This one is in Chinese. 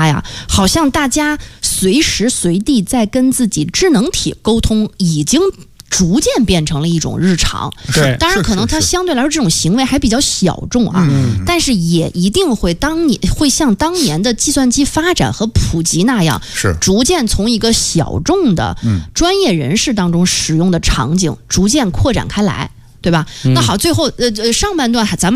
呀，好像大家随时随地在跟自己智能体沟通，已经逐渐变成了一种日常。 对， 当然可能它相对来说这种行为还比较小众啊，但是也一定会像当年的计算机发展和普及那样， 是逐渐从一个小众的专业人士当中使用的场景逐渐扩展开来，对吧？那好，最后上半段咱们